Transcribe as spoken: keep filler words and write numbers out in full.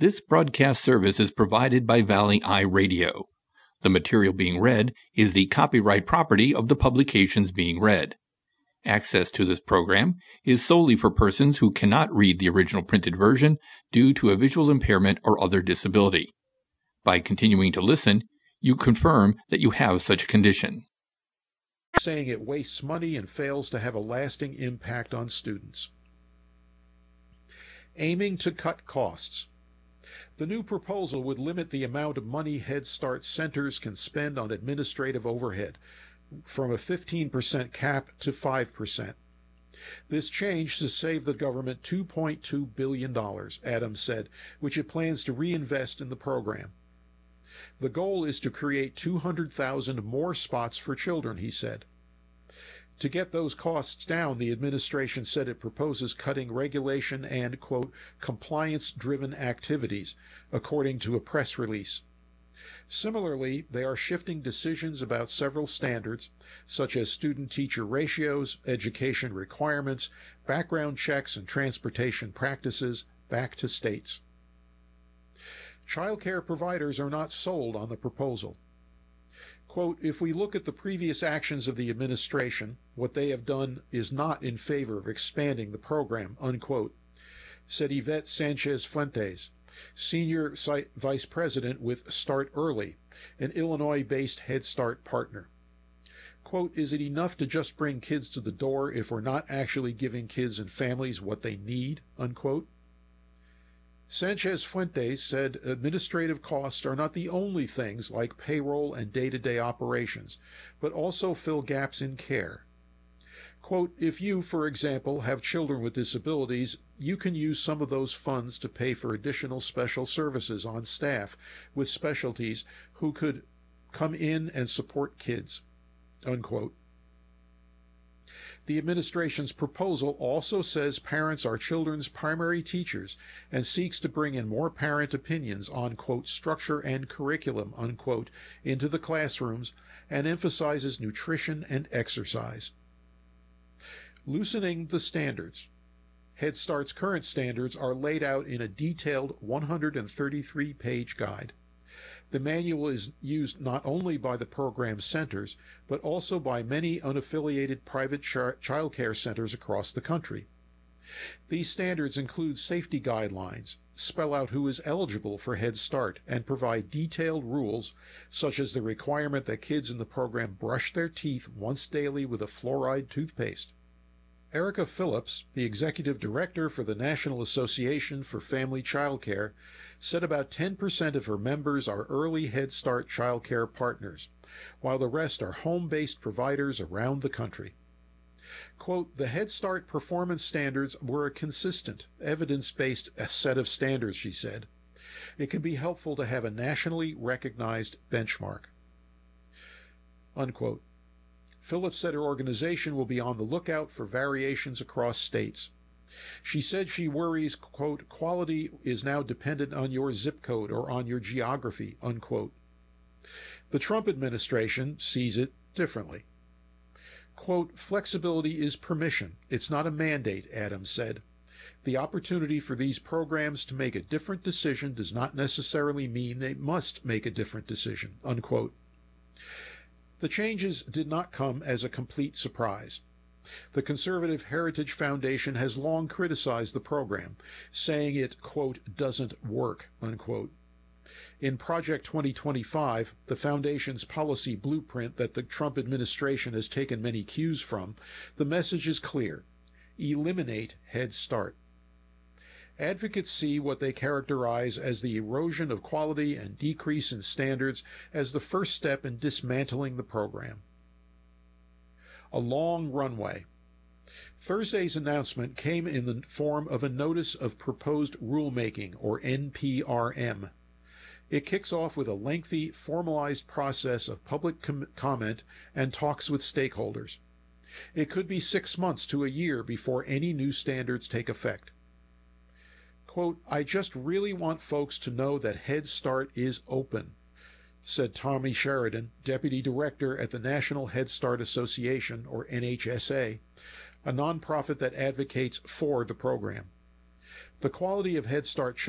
This broadcast service is provided by Valley Eye Radio. The material being read is the copyright property of the publications being read. Access to this program is solely for persons who cannot read the original printed version due to a visual impairment or other disability. By continuing to listen, you confirm that you have such a condition. Saying it wastes money and fails to have a lasting impact on students. Aiming to cut costs. The new proposal would limit the amount of money Head Start centers can spend on administrative overhead from a fifteen percent cap to five percent. This change to save the government two point two billion dollars, Adams said, which it plans to reinvest in the program. The goal is to create two hundred thousand more spots for children, he said. To get those costs down, the administration said it proposes cutting regulation and, quote, compliance-driven activities, according to a press release. Similarly, they are shifting decisions about several standards, such as student-teacher ratios, education requirements, background checks, and transportation practices, back to states. Child care providers are not sold on the proposal. Quote, if we look at the previous actions of the administration, what they have done is not in favor of expanding the program, unquote, said Yvette Sanchez Fuentes, Senior Vice President with Start Early, an Illinois-based Head Start partner. Quote, is it enough to just bring kids to the door if we're not actually giving kids and families what they need, unquote? Sanchez Fuentes said administrative costs are not the only things like payroll and day-to-day operations, but also fill gaps in care. Quote, if you, for example, have children with disabilities, you can use some of those funds to pay for additional special services on staff with specialties who could come in and support kids, unquote. The administration's proposal also says parents are children's primary teachers and seeks to bring in more parent opinions on, quote, structure and curriculum, unquote, into the classrooms and emphasizes nutrition and exercise. Loosening the standards. Head Start's current standards are laid out in a detailed one hundred thirty-three page guide. The manual is used not only by the program's centers, but also by many unaffiliated private ch- child care centers across the country. These standards include safety guidelines, spell out who is eligible for Head Start, and provide detailed rules, such as the requirement that kids in the program brush their teeth once daily with a fluoride toothpaste. Erica Phillips, the executive director for the National Association for Family Child Care, said about ten percent of her members are early Head Start child care partners, while the rest are home-based providers around the country. Quote, the Head Start performance standards were a consistent, evidence-based set of standards, she said. It can be helpful to have a nationally recognized benchmark. Unquote. Phillips said her organization will be on the lookout for variations across states. She said she worries, quote, quality is now dependent on your zip code or on your geography, unquote. The Trump administration sees it differently. Quote, flexibility is permission. It's not a mandate, Adams said. The opportunity for these programs to make a different decision does not necessarily mean they must make a different decision, unquote. The changes did not come as a complete surprise. The Conservative Heritage Foundation has long criticized the program, saying it, quote, doesn't work, unquote. In Project twenty twenty-five, the foundation's policy blueprint that the Trump administration has taken many cues from, the message is clear. Eliminate Head Start. Advocates see what they characterize as the erosion of quality and decrease in standards as the first step in dismantling the program. A long runway. Thursday's announcement came in the form of a Notice of Proposed Rulemaking, or N P R M. It kicks off with a lengthy, formalized process of public com- comment and talks with stakeholders. It could be six months to a year before any new standards take effect. Quote, I just really want folks to know that Head Start is open, said Tommy Sheridan, Deputy Director at the National Head Start Association, or N H S A, a nonprofit that advocates for the program. The quality of Head Start